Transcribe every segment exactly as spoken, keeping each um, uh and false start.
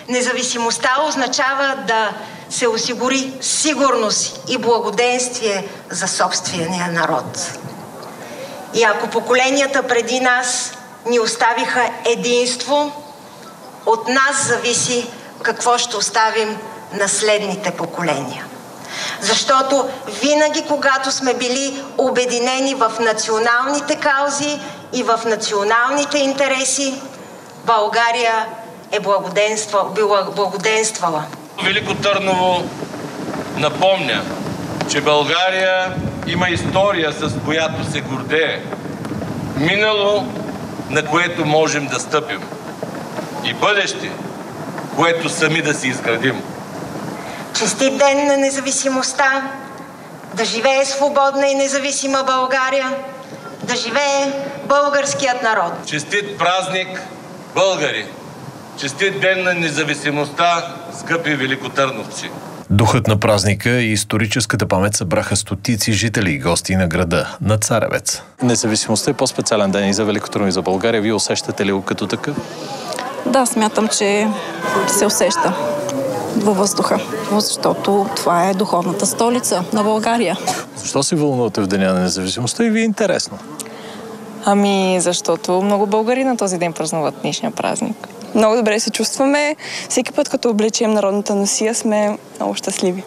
Независимостта означава да се осигури сигурност и благоденствие за собствения народ. И ако поколенията преди нас ни оставиха единство, от нас зависи какво ще оставим на следните поколения. Защото винаги, когато сме били обединени в националните каузи и в националните интереси, България е благоденства, била благоденствала. Велико Търново напомня, че България има история, с която се гордее. Минало, на което можем да стъпим. И бъдеще, което сами да си изградим. Честит ден на независимостта! Да живее свободна и независима България! Да живее българският народ! Честит празник, българи! Честит ден на независимостта, скъпи великотърновци! Духът на празника и историческата памет събраха стотици жители и гости на града, на Царевец. Независимостта е по-специален ден и за Велико Търново и за България. Вие усещате ли го като такъв? Да, смятам, че се усеща във въздуха, защото това е духовната столица на България. Защо се вълнувате в Деня на независимостта и ви е интересно? Ами, защото много българи на този ден празнуват днешния празник. Много добре се чувстваме. Всеки път, като облечем народната носия, сме много щастливи.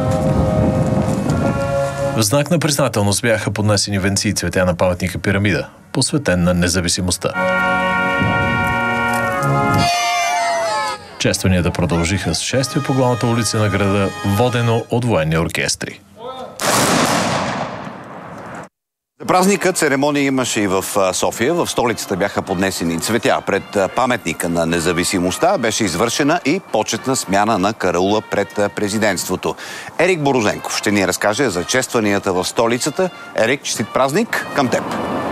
В знак на признателност бяха поднесени венци и цветя на паметника Пирамида, посветен на независимостта. Честванията продължиха с шествие по главната улица на града, водено от военни оркестри. За празника церемония имаше и в София. В столицата бяха поднесени цветя. Пред паметника на независимостта беше извършена и почетна смяна на караула пред президентството. Ерик Борозенков ще ни разкаже за честванията в столицата. Ерик, честит празник към теб!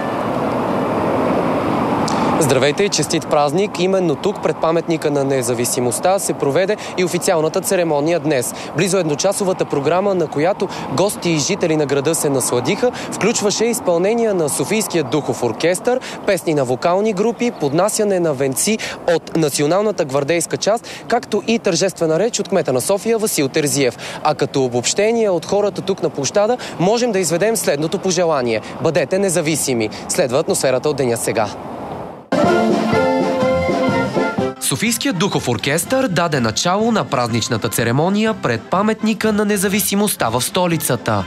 Здравейте и честит празник! Именно тук, пред паметника на независимостта, се проведе и официалната церемония днес. Близо едночасовата програма, на която гости и жители на града се насладиха, включваше изпълнение на Софийския духов оркестър, песни на вокални групи, поднасяне на венци от националната гвардейска част, както и тържествена реч от кмета на София Васил Терзиев. А като обобщение от хората тук на площада, можем да изведем следното пожелание. Бъдете независими. Следва атмосферата от деня сега. Софийският духов оркестър даде начало на празничната церемония пред паметника на независимостта в столицата.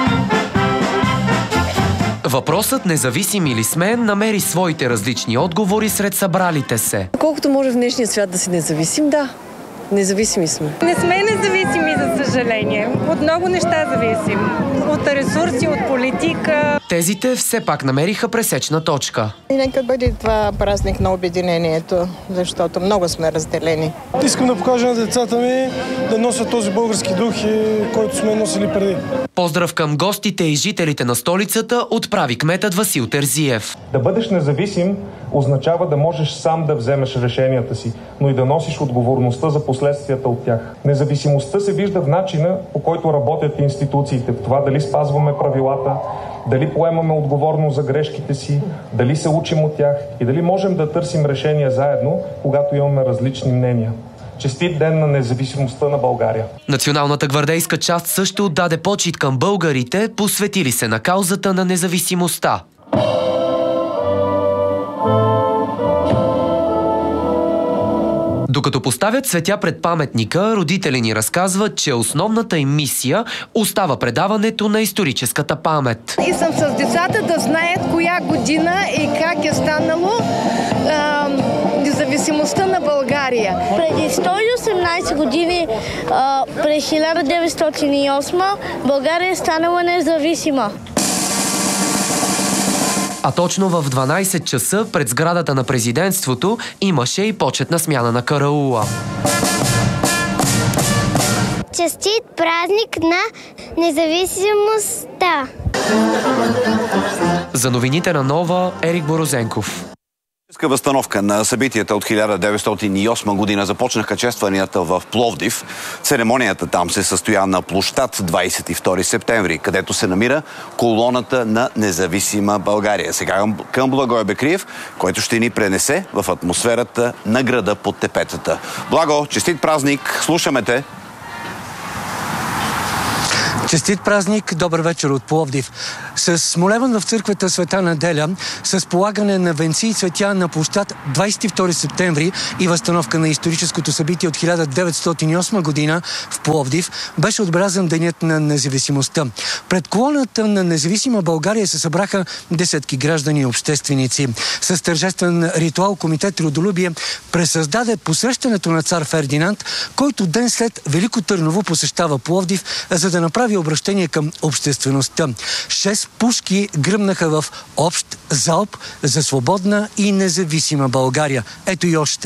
Въпросът независими ли сме намери своите различни отговори сред събралите се. Колкото може в днешния свят да си независим, да. Независими сме. Не сме независими, за съжаление. От много неща зависим. От ресурси, от политика. Тезите все пак намериха пресечна точка. И нека бъде това празник на обединението, защото много сме разделени. Искам да покажа на децата ми да носят този български дух, който сме носили преди. Поздрав към гостите и жителите на столицата отправи кметът Васил Терзиев. Да бъдеш независим означава да можеш сам да вземеш решенията си, но и да носиш отговорността за последствията от тях. Независимостта се вижда в начина, по който работят институциите, в това дали спазваме правилата, дали поемаме отговорност за грешките си, дали се учим от тях и дали можем да търсим решения заедно, когато имаме различни мнения. Честит ден на независимостта на България! Националната гвардейска част също отдаде почит към българите, посветили се на каузата на независимостта. Докато поставят цветя пред паметника, родители ни разказват, че основната им мисия остава предаването на историческата памет. И съм с децата да знаят коя година и как е станало а, независимостта на България. Преди сто и осемнадесет години, а, през хиляда деветстотин и осма, България е станала независима. А точно в дванадесет часа пред сградата на президентството имаше и почетна смяна на караула. Честит празник на независимостта! За новините на Нова, Ерик Борозенков. Възстановка на събитията от хиляда деветстотин и осма година започнаха честванията в Пловдив. Церемонията там се състоя на площад двадесет и втори септември, където се намира колоната на независима България. Сега към Благой Бекриев, който ще ни пренесе в атмосферата на града под тепетата. Благо, честит празник! Слушаме те! Честит празник, добър вечер от Пловдив. С молебен в църквата Света Неделя, с полагане на венци и цветя на площад двадесет и втори септември и възстановка на историческото събитие от хиляда деветстотин и осма година в Пловдив, беше отбелязан Денят на независимостта. Пред колоната на независима България се събраха десетки граждани и общественици. С тържествен ритуал Комитет Родолюбие пресъздаде посрещането на цар Фердинанд, който ден след Велико Търново посещава Пловдив, за да направи обращение към обществеността. Шест пушки гръмнаха в общ залп за свободна и независима България. Ето и още.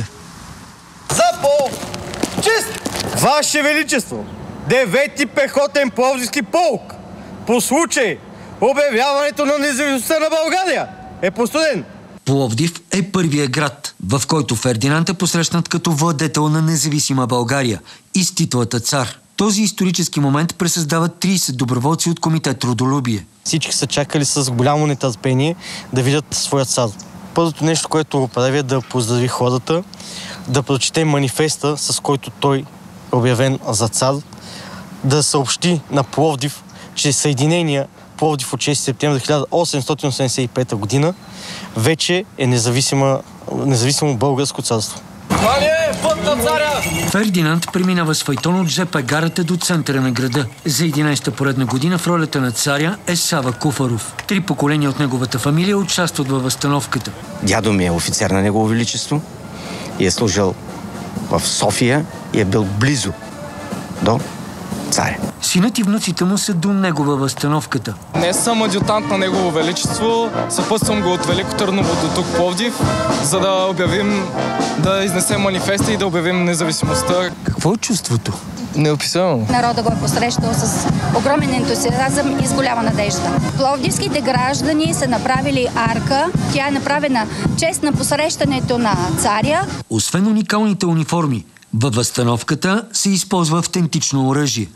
Запол! Чест! Ваше Величество! Девети пехотен пловдивски полк! По случай обявяването на независимостта на България е постуден! Пловдив е първият град, в който Фердинанд е посрещнат като владетел на независима България и с титлата цар. Този исторически момент пресъздават тридесет доброволци от Комитет Родолюбие. Всички са чакали с голямо нетърпение да видят своя цар. Първото нещо, което го прави, е да поздрави хората, да прочете манифеста, с който той е обявен за цар, да съобщи на Пловдив, че съединения Пловдив от шести септември хиляда осемстотин осемдесет и пета година вече е независимо, независимо българско царство. Това ли е път на царя? Фердинанд преминава с файтон от жп гарата до центъра на града. За единадесета поредна година в ролята на царя е Сава Куфаров. Три поколения от неговата фамилия участват във възстановката. Дядо ми е офицер на Негово Величество и е служил в София и е бил близо до царя. Синът и внуците му са до него във възстановката. Не съм адютант на Негово Величество, съпътствам го от Велико Търново до тук Пловдив, за да обявим, да изнесем манифеста и да обявим независимостта. Какво е чувството? Неописуемо. Народа го е посрещал с огромен ентусиазъм и с голяма надежда. Пловдивските граждани са направили арка. Тя е направена чест на посрещането на царя. Освен уникалните униформи, във възстановката се използва автентично оръжие.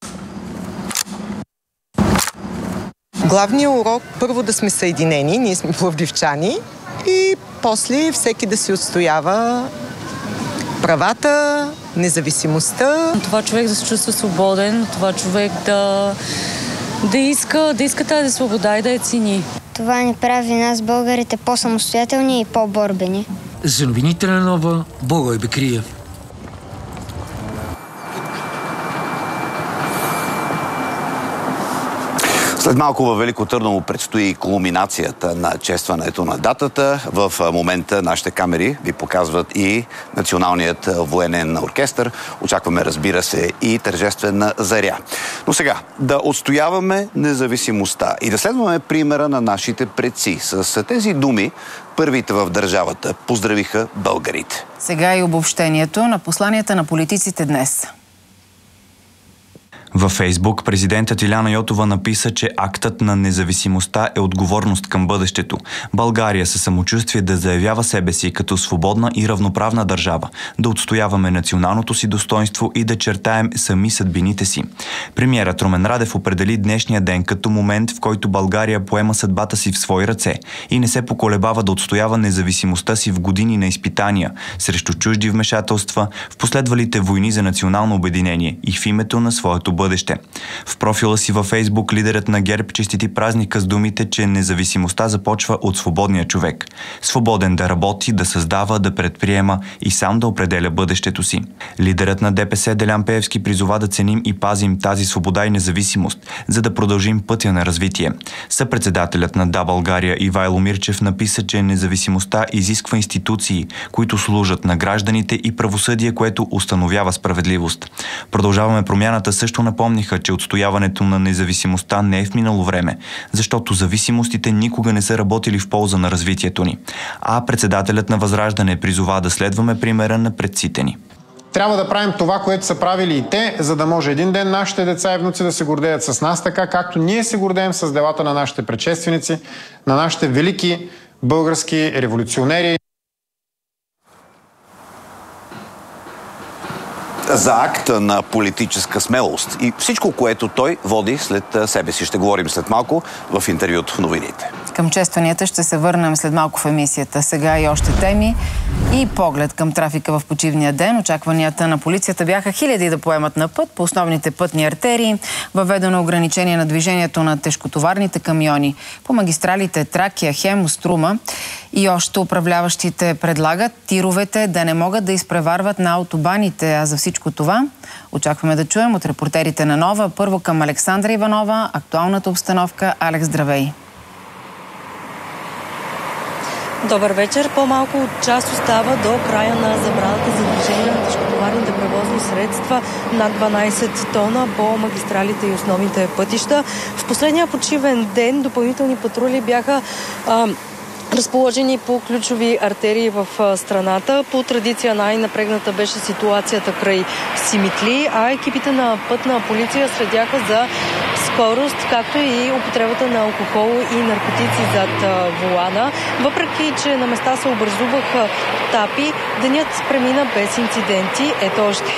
Главният урок първо да сме съединени, ние сме пловдивчани, и после всеки да си отстоява правата, независимостта. Това човек да се чувства свободен, това човек да, да, иска, да иска тази свобода и да я цени. Това ни прави нас, българите, по-самостоятелни и по-борбени. За новините на Нова, Благой Бекриев. След малко във Велико Търново предстои кулминацията на честването на датата. В момента нашите камери ви показват и Националният военен оркестър. Очакваме, разбира се, и тържествена заря. Но сега да отстояваме независимостта и да следваме примера на нашите предци. С тези думи първите в държавата поздравиха българите. Сега и обобщението на посланията на политиците днес. Във Фейсбук президентът Иляна Йотова написа, че актът на независимостта е отговорност към бъдещето. България със самочувствие да заявява себе си като свободна и равноправна държава, да отстояваме националното си достоинство и да чертаем сами съдбините си. Премиерът Румен Радев определи днешния ден като момент, в който България поема съдбата си в свои ръце и не се поколебава да отстоява независимостта си в години на изпитания срещу чужди вмешателства, в последвалите войни за национално обединение и в името на своето бъдеще. В профила си във Фейсбук лидерът на ГЕРБ честити празника с думите, че независимостта започва от свободния човек. Свободен да работи, да създава, да предприема и сам да определя бъдещето си. Лидерът на ДПС Делян Пеевски призова да ценим и пазим тази свобода и независимост, за да продължим пътя на развитие. Съпредседателят на Да, България Ивайло Мирчев написа, че независимостта изисква институции, които служат на гражданите, и правосъдие, което установява справедливост. Продължаваме промяната също напомниха, че отстояването на независимостта не е в минало време, защото зависимостите никога не са работили в полза на развитието ни. А председателят на Възраждане призова да следваме примера на предците ни. Трябва да правим това, което са правили и те, за да може един ден нашите деца и внуци да се гордеят с нас, така както ние се гордеем с делата на нашите предшественици, на нашите велики български революционери. за акта на политическа смелост и всичко, което той води след себе си. Ще говорим след малко в интервюто в новините. Към честванията ще се върнем след малко в емисията. Сега и още теми и поглед към трафика в почивния ден. Очакванията на полицията бяха хиляди да поемат на път по основните пътни артерии. Въведено ограничение на движението на тежкотоварните камиони по магистралите Тракия, Хемус, Струма. И още управляващите предлагат тировете да не могат да изпреварват на автобаните. А за всичко това очакваме да чуем от репортерите на Нова. Първо към Александра Иванова. Актуалната обстановка. Алекс, здравей! Добър вечер. По-малко от час остава до края на забраната за движение на тежкотоварните превозни средства над дванайсет тона по магистралите и основните пътища. В последния почивен ден допълнителни патрули бяха а, разположени по ключови артерии в страната. По традиция най-напрегната беше ситуацията край Симитли, а екипите на пътна полиция следяха за скорост, както и употребата на алкохол и наркотици зад волана. Въпреки че на места се образуваха тапи, денят премина без инциденти. Ето още.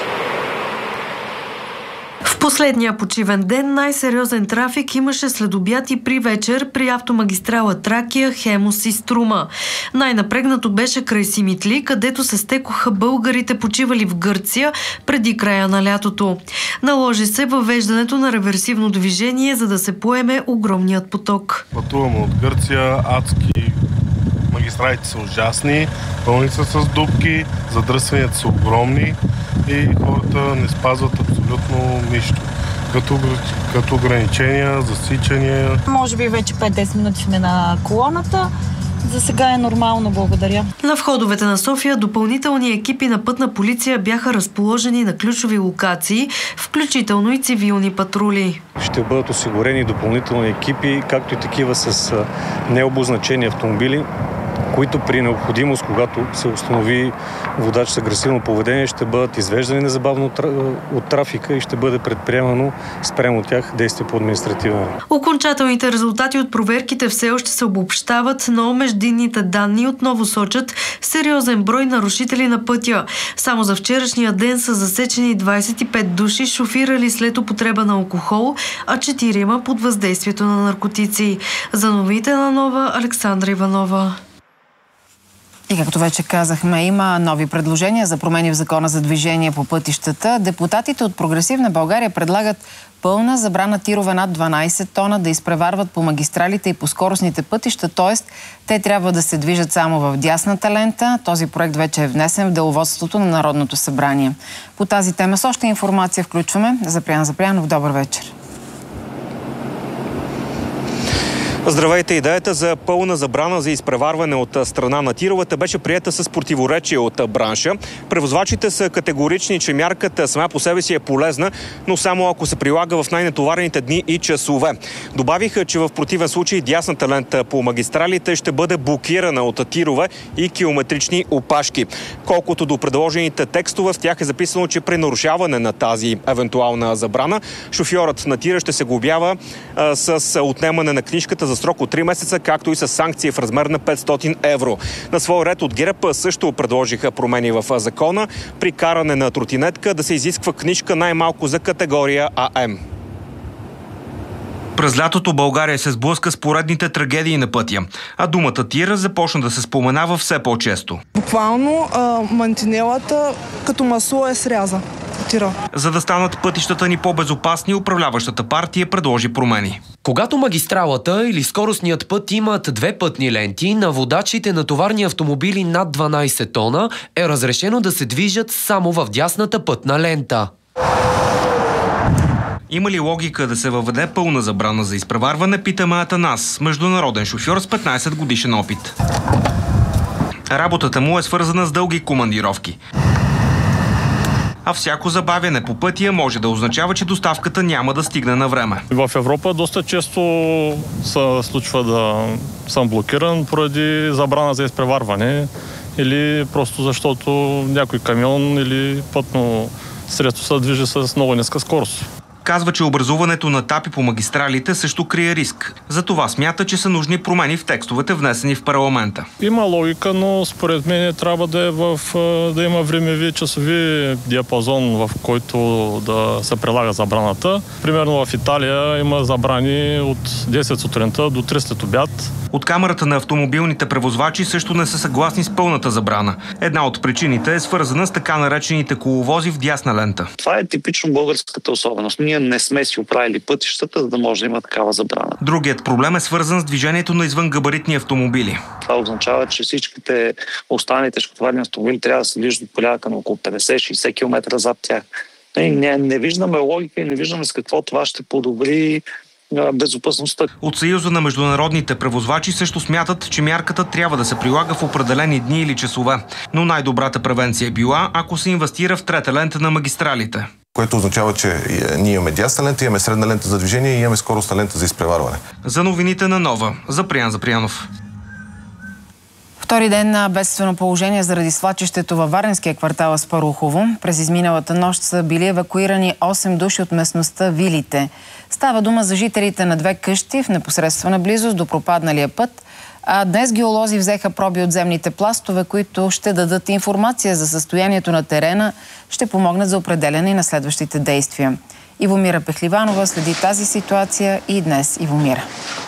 В последния почивен ден най-сериозен трафик имаше след обяд и при вечер при автомагистрала Тракия, Хемус и Струма. Най-напрегнато беше край Симитли, където се стекоха българите, почивали в Гърция преди края на лятото. Наложи се въвеждането на реверсивно движение, за да се поеме огромният поток. Пътуваме от Гърция, адски. Магистралите са ужасни, пълни са с дупки, задръстванията са огромни и хората не спазват абсолютно нищо. Като, като ограничения, засичания. Може би вече пет-десет минути сме на колоната. За сега е нормално, благодаря. На входовете на София допълнителни екипи на пътна полиция бяха разположени на ключови локации, включително и цивилни патрули. Ще бъдат осигурени допълнителни екипи, както и такива с необозначени автомобили, които при необходимост, когато се установи водач с агресивно поведение, ще бъдат извеждани незабавно от трафика и ще бъде предприемано спрямо тях действие по административен. Окончателните резултати от проверките все още се обобщават, но междинните данни отново сочат сериозен брой нарушители на пътя. Само за вчерашния ден са засечени двайсет и пет души, шофирали след употреба на алкохол, а четирима под въздействието на наркотици. За новините на Нова, Александра Иванова. И както вече казахме, има нови предложения за промени в закона за движение по пътищата. Депутатите от Прогресивна България предлагат пълна забрана тирове над дванайсет тона да изпреварват по магистралите и по скоростните пътища, т.е. те трябва да се движат само в дясната лента. Този проект вече е внесен в деловодството на Народното събрание. По тази тема с още информация включваме Запрян Запрянов. Добър вечер. Здравейте! Идеята за пълна забрана за изпреварване от страна на тировете беше приета с противоречие от бранша. Превозвачите са категорични, че мярката сама по себе си е полезна, но само ако се прилага в най-натоварените дни и часове. Добавиха, че в противен случай дясната лента по магистралите ще бъде блокирана от тирове и километрични опашки. Колкото до предложените текстове, в тях е записано, че при нарушаване на тази евентуална забрана, шофьорът на тира ще се глобява а, с отнемане на книжката за срок от три месеца, както и с санкции в размер на петстотин евро. На свой ред от ГЕРБ също предложиха промени в закона. При каране на тротинетка да се изисква книжка най-малко за категория А М. През лятото България се сблъска с поредните трагедии на пътя, а думата тира започна да се споменава все по-често. Буквално а, мантинелата като масло е сряза. Тира. За да станат пътищата ни по-безопасни, управляващата партия предложи промени. Когато магистралата или скоростният път имат две пътни ленти, на водачите на товарни автомобили над дванайсет тона е разрешено да се движат само в дясната пътна лента. Има ли логика да се въведе пълна забрана за изпреварване, питаме Атанас, международен шофьор с петнайсет годишен опит. Работата му е свързана с дълги командировки. А всяко забавяне по пътя може да означава, че доставката няма да стигне на време. В Европа доста често се случва да съм блокиран поради забрана за изпреварване или просто защото някой камион или пътно средство се движи с много ниска скорост. Казва, че образуването на тапи по магистралите също крие риск. Затова смята, че са нужни промени в текстовете, внесени в парламента. Има логика, но според мен трябва да е в, да има времеви часови диапазон, в който да се прилага забраната. Примерно в Италия има забрани от десет сутринта до три след обяд. От Камарата на автомобилните превозвачи също не са съгласни с пълната забрана. Една от причините е свързана с така наречените коловози в дясна лента. Това е типично българската особеност. Ние не сме си оправили пътищата, за да може да има такава забрана. Другият проблем е свързан с движението на извънгабаритни автомобили. Това означава, че всичките останали тежкотоварни автомобили трябва да се движат от порядъка на около петдесет до шейсет километра зад тях. Не, не виждаме логика и не виждаме с какво това ще подобри безопасността. От Съюза на международните превозвачи също смятат, че мярката трябва да се прилага в определени дни или часове. Но най-добрата превенция е била, ако се инвестира в трета лента на магистралите. Което означава, че ние имаме дясна лента, имаме средна лента за движение и имаме скоростна лента за изпреварване. За новините на Нова, Заприян Заприянов. Втори ден на бедствено положение заради свлачището във Варненския квартал Аспарухово. През изминалата нощ са били евакуирани осем души от местността Вилите. Става дума за жителите на две къщи в непосредствена близост до пропадналия път. А днес геолози взеха проби от земните пластове, които ще дадат информация за състоянието на терена, ще помогнат за определяне на следващите действия. Ивомира Пехливанова следи тази ситуация и днес Ивомира.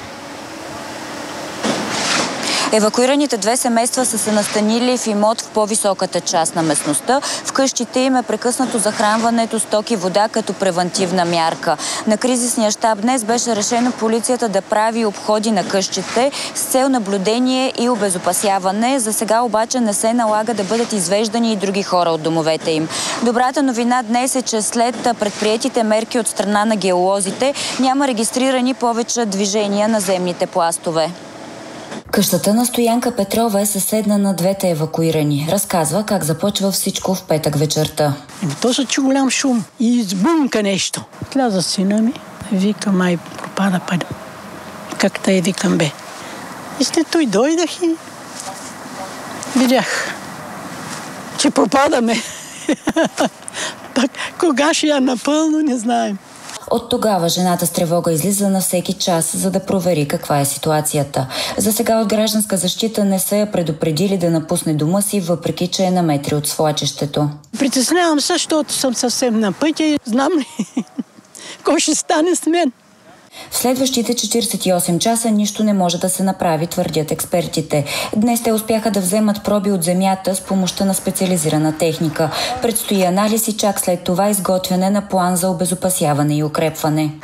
Евакуираните две семейства са се настанили в имот в по-високата част на местността. В къщите им е прекъснато захранването с ток и вода като превантивна мярка. На кризисния щаб днес беше решено полицията да прави обходи на къщите с цел наблюдение и обезопасяване. За сега обаче не се налага да бъдат извеждани и други хора от домовете им. Добрата новина днес е, че след предприетите мерки от страна на геолозите няма регистрирани повече движения на земните пластове. Къщата на Стоянка Петрова е съседна на двете евакуирани. Разказва как започва всичко в петък вечерта. То се чу голям шум и избумка нещо. Сляза сина ми, вика, май пропада пада. Как тъй викам бе. И след той дойдах и видях, че пропадаме. Пак кога ще я напълно, не знаем. От тогава жената с тревога излиза на всеки час, за да провери каква е ситуацията. За сега от гражданска защита не са я предупредили да напусне дома си, въпреки че е на метри от свлачището. Притеснявам се, защото съм съвсем на пътя. Знам ли кой ще стане с мен? В следващите четиридесет и осем часа нищо не може да се направи, твърдят експертите. Днес те успяха да вземат проби от земята с помощта на специализирана техника. Предстои анализ и чак след това изготвяне на план за обезопасяване и укрепване.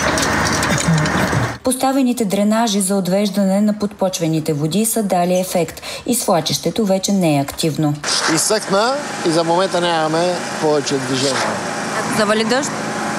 Поставените дренажи за отвеждане на подпочвените води са дали ефект и свлачището вече не е активно. Изсъхна и за момента нямаме повече движение. Завали дъжд?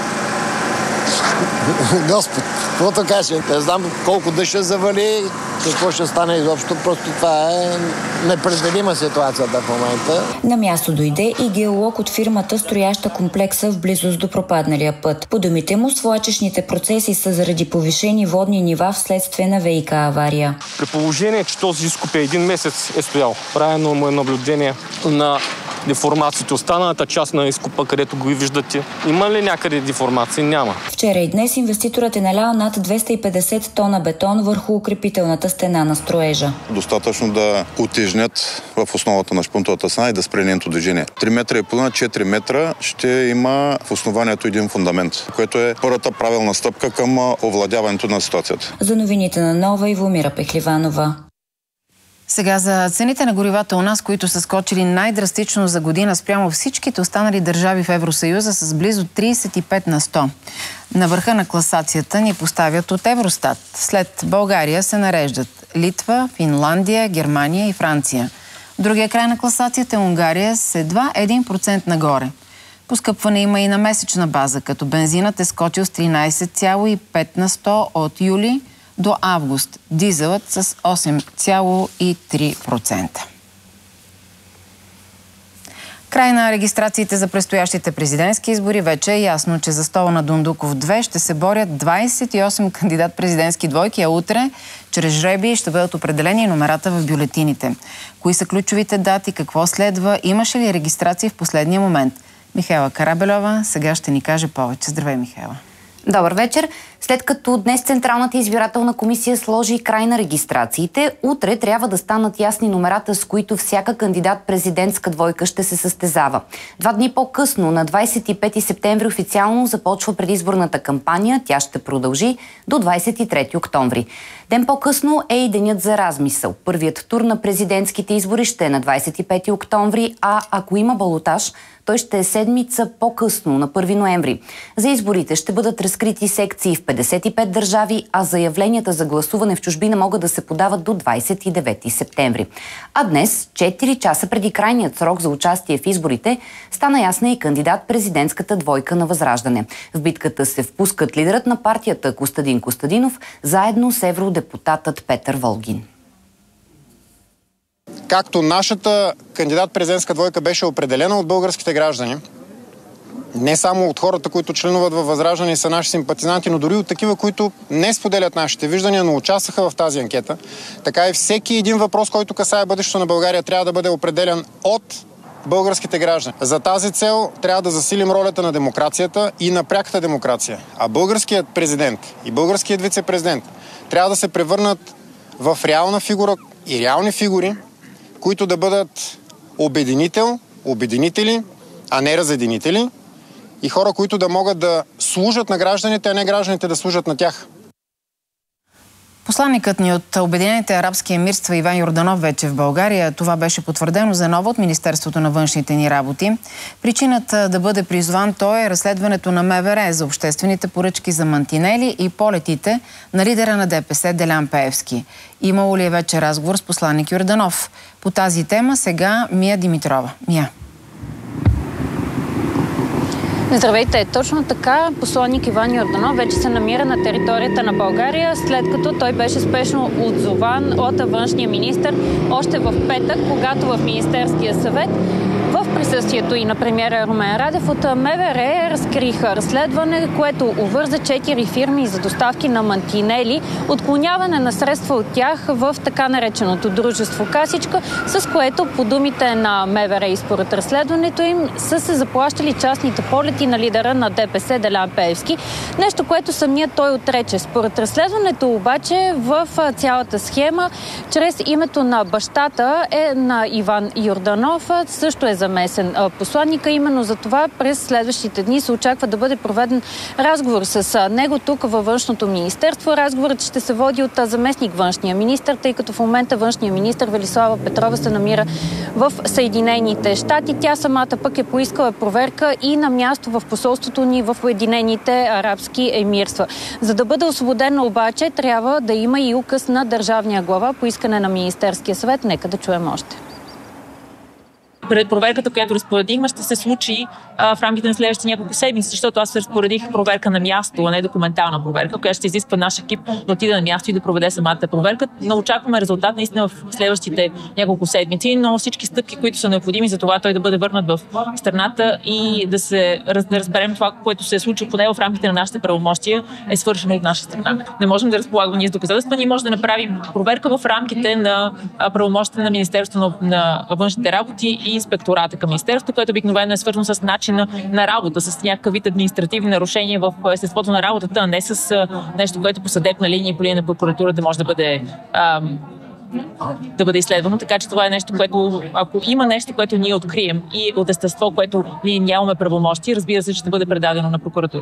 Господ, каквото каже. Не знам колко дъжд ще завали, какво ще стане изобщо. Просто това е непредвидима ситуацията в момента. На място дойде и геолог от фирмата, строяща комплекса в близост до пропадналия път. По думите му, свлачищните процеси са заради повишени водни нива вследствие на ВиК авария. При положение, че този изкоп е един месец е стоял, правено му е наблюдение на деформациите. Останалата част на изкопа, където го и виждате, има ли някъде деформации? Няма. Вчера и днес инвеститорът е налял над двеста и петдесет тона бетон върху укрепителната стена на строежа. Достатъчно да утежнят в основата на шпунтовата стена и да спре нейното движение. три метра и половина, четири метра ще има в основанието един фундамент, което е първата правилна стъпка към овладяването на ситуацията. За новините на Нова, Ивомира Пехливанова. Сега за цените на горивата у нас, които са скочили най-драстично за година спрямо всичките останали държави в Евросъюза с близо тридесет и пет на сто. На върха на класацията ни поставят от Евростат. След България се нареждат Литва, Финландия, Германия и Франция. В другия край на класацията е Унгария с едва един процент нагоре. Поскъпване има и на месечна база, като бензинът е скочил с тринадесет цяло и пет на сто от юли до август. Дизелът с осем цяло и три процента. Край на регистрациите за предстоящите президентски избори. Вече е ясно, че за стола на Дундуков две ще се борят двадесет и осем кандидат-президентски двойки, а утре чрез жребий ще бъдат определени номерата в бюлетините. Кои са ключовите дати, какво следва, имаше ли регистрации в последния момент? Михайла Карабелова сега ще ни каже повече. Здравей, Михайла. Добър вечер. След като днес Централната избирателна комисия сложи край на регистрациите, утре трябва да станат ясни номерата, с които всяка кандидат-президентска двойка ще се състезава. Два дни по-късно, на двадесет и пети септември, официално започва предизборната кампания. Тя ще продължи до двадесет и трети октомври. Ден по-късно е и денят за размисъл. Първият тур на президентските избори ще е на двадесет и пети октомври, а ако има балотаж, той ще е седмица по-късно, на първи ноември. За изборите ще бъдат разкрити секции в петдесет и пет държави, а заявленията за гласуване в чужбина могат да се подават до двадесет и девети септември. А днес, четири часа преди крайният срок за участие в изборите, стана ясна и кандидат-президентската двойка на Възраждане. В битката се впускат лидерът на партията Костадин Костадинов, заедно с евродепутатът Петър Волгин. Както нашата кандидат-президентска двойка беше определена от българските граждани, не само от хората, които членуват във Възраждане и са наши симпатизанти, но дори от такива, които не споделят нашите виждания, но участваха в тази анкета, така и всеки един въпрос, който касае бъдещето на България, трябва да бъде определен от българските граждани. За тази цел трябва да засилим ролята на демокрацията и на пряката демокрация. А българският президент и българският вице-президент трябва да се превърнат в реална фигура и реални фигури, които да бъдат обединител, обединители, а не разединители, и хора, които да могат да служат на гражданите, а не гражданите да служат на тях. Посланникът ни от Обединените арабски емирства Иван Йорданов вече в България. Това беше потвърдено за ново от Министерството на външните ни работи. Причината да бъде призван той е разследването на МВР за обществените поръчки за мантинели и полетите на лидера на ДПС Делян Пеевски. Имало ли е вече разговор с посланник Йорданов? По тази тема сега Мия Димитрова. Мия. Здравейте! Точно така, посланник Иван Йорданов вече се намира на територията на България, след като той беше спешно отзован от външния министър още в петък, когато в Министерския съвет в присъствието и на премиера Румен Радев от МВР разкриха разследване, което увърза четири фирми за доставки на мантинели, отклоняване на средства от тях в така нареченото дружество Касичка, с което по думите на МВР и според разследването им са се заплащали частните полети на лидера на ДПС Делян Пеевски. Нещо, което самият той отрече. Според разследването обаче в цялата схема, чрез името на бащата е на Иван Йорданов, също е замесен посланника. Именно за това през следващите дни се очаква да бъде проведен разговор с него тук във Външното министерство. Разговорът ще се води от заместник външния министър, тъй като в момента външния министър Велислава Петрова се намира в Съединените щати. Тя самата пък е поискала проверка и на място в посолството ни в Уединените арабски емирства. За да бъде освободена обаче, трябва да има и указ на държавния глава по искане на Министерския съвет. Нека да чуем още. Пред проверката, която разпоредихме, ще се случи а, в рамките на следващите няколко седмици, защото аз разпоредих проверка на място, а не документална проверка, която ще изисква наш екип да отиде на място и да проведе самата проверка. Но очакваме резултат наистина в следващите няколко седмици, но всички стъпки, които са необходими за това той да бъде върнат в страната и да се да разберем това, което се е случило поне в рамките на нашите правомощия, е свършено от наша страна. Не можем да разполагаме ние с доказателства, ние можем да направим проверка в рамките на правомощите на Министерството на външните работи и инспектората към министерството, което обикновено е свързано с начина на работа, с някакъв вид административни нарушения в естеството на работата, а не с нещо, което по съдебна линия и по линия на прокуратурата може да бъде ам, да бъде изследвано. Така че това е нещо, което, ако има нещо, което ние открием и от естество, което ние нямаме правомощи, разбира се, ще бъде предадено на прокуратура.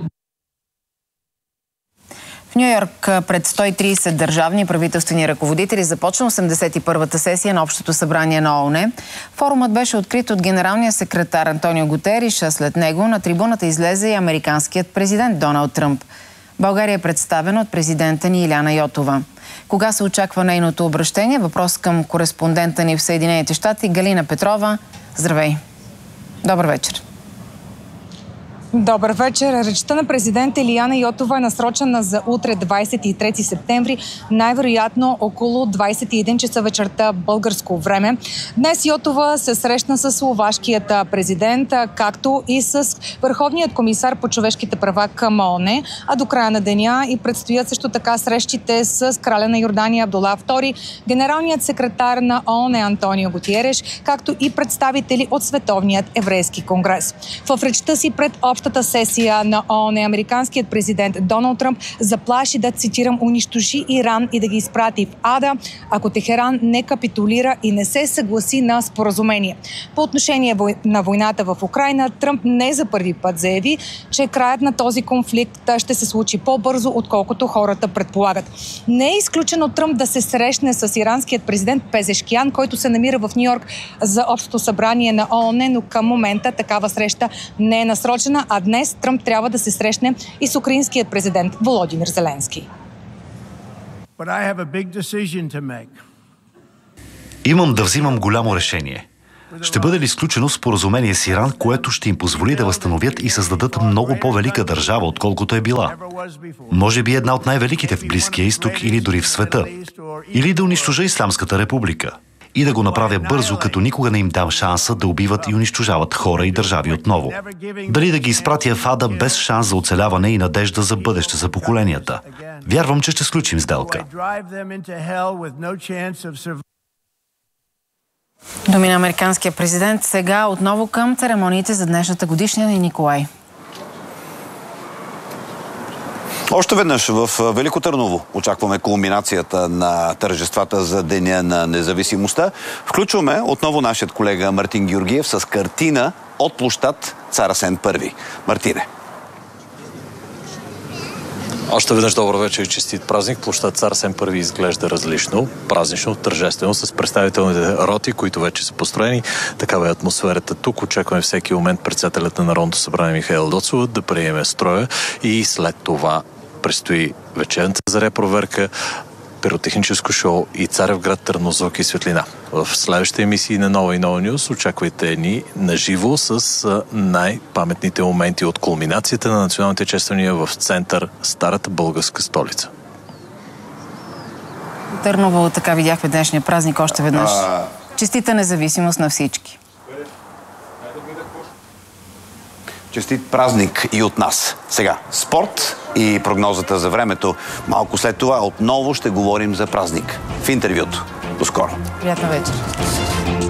В Ню Йорк пред сто и тридесет държавни и правителствени ръководители започна осемдесет и първата сесия на Общото събрание на ООН. Форумът беше открит от генералния секретар Антонио Гутериш, а след него на трибуната излезе и американският президент Доналд Тръмп. България е представена от президента ни Илияна Йотова. Кога се очаква нейното обръщение? Въпрос към кореспондента ни в Съединените щати Галина Петрова. Здравей! Добър вечер! Добър вечер. Речта на президент Илияна Йотова е насрочена за утре, двадесет и трети септември, най-вероятно около двадесет и един часа вечерта българско време. Днес Йотова се срещна с словашкият президент, както и с Върховният комисар по човешките права към ООН, а до края на деня и предстоят също така срещите с краля на Йордания Абдула втори, генералният секретар на ООН Антонио Гутиереш, както и представители от Световният еврейски конгрес. В речта си пред общата сесия на ООН американският президент Доналд Тръмп заплаши да, цитирам, унищожи Иран и да ги изпрати в ада, ако Техеран не капитулира и не се съгласи на споразумение. По отношение на войната в Украйна, Тръмп не за първи път заяви, че краят на този конфликт ще се случи по-бързо, отколкото хората предполагат. Не е изключено Тръмп да се срещне с иранският президент Пезешкиян, който се намира в Ню-Йорк за общото събрание на ООН, но към момента такава среща не е насрочена, а днес Тръмп трябва да се срещне и с украинският президент Володимир Зеленски. Имам да взимам голямо решение. Ще бъде ли изключено споразумение с Иран, което ще им позволи да възстановят и създадат много по-велика държава, отколкото е била? Може би една от най-великите в Близкия изток или дори в света. Или да унищожа Исламската република. И да го направя бързо, като никога не им дам шанса да убиват и унищожават хора и държави отново. Дали да ги изпратя в ада без шанс за оцеляване и надежда за бъдеще за поколенията. Вярвам, че ще сключим сделка. Думи на американския президент. Сега отново към церемониите за днешната годишнина и Николай. Още веднъж в Велико Търново очакваме кулминацията на тържествата за Деня на независимостта. Включваме отново нашият колега Мартин Георгиев с картина от площад Цар Асен първи. Мартине. Още веднъж добър вечер и честит празник. Площад Цар Асен първи изглежда различно, празнично, тържествено, с представителните роти, които вече са построени. Такава е атмосферата тук. Очакваме всеки момент председателят на Народното събрание Михаел Доцова да приеме строя и след това предстои вечерната заря проверка, пиротехническо шоу и Царевград, Търнозвук и светлина. В следващите емисии на Нова и Нова Нюс очаквайте ни наживо с най-паметните моменти от кулминацията на националните чествания в център Старата българска столица. Търново, така видяхме днешния празник още веднъж. Честита независимост на всички. Честит празник и от нас. Сега спорт и прогнозата за времето. Малко след това отново ще говорим за празник. В интервюто. До скоро. Приятна вечер.